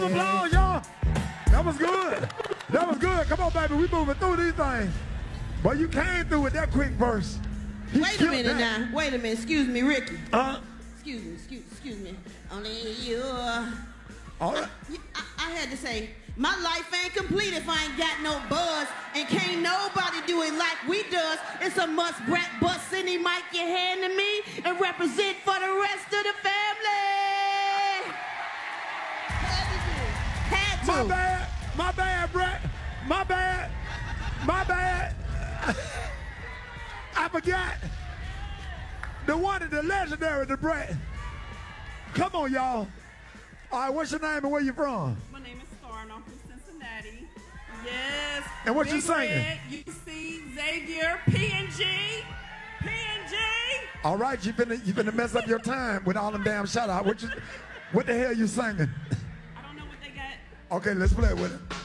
Applause, y'all. That was good. That was good. Come on, baby. We moving through these things. But you came through with that quick verse. Wait a minute now. Wait a minute. Excuse me, Ricky. Excuse me. Only you. All right. I had to say, my life ain't complete if I ain't got no buzz, and can't nobody do it like we does. It's a must, Brett. Bust any mic you hand to me and represent for the rest of the family. Had to. My bad, Brett. My bad. I forgot. The one, the legendary, the Brett. Come on, y'all. All right, what's your name and where you from? My name is Star and I'm from Cincinnati. Yes. And what Big you singing? Red, UC, Xavier, PNG. All right, you finna mess up your time with all them damn shout out. What the hell you singing? I don't know what they got. Okay, let's play with it.